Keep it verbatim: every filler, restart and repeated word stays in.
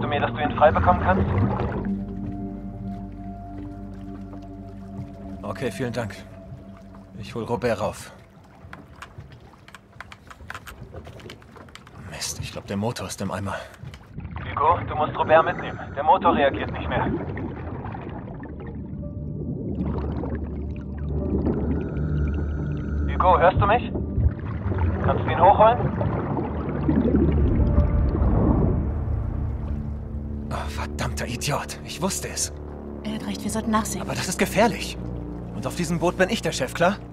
mir, dass du ihn frei bekommen kannst? Okay, vielen Dank. Ich hol Robert rauf. Mist, ich glaube, der Motor ist im Eimer. Hugo, du musst Robert mitnehmen. Der Motor reagiert nicht mehr. Hugo, hörst du mich? Kannst du ihn hochholen? Oh, verdammter Idiot. Ich wusste es. Er hat recht, wir sollten nachsehen. Aber das ist gefährlich. Und auf diesem Boot bin ich der Chef, klar?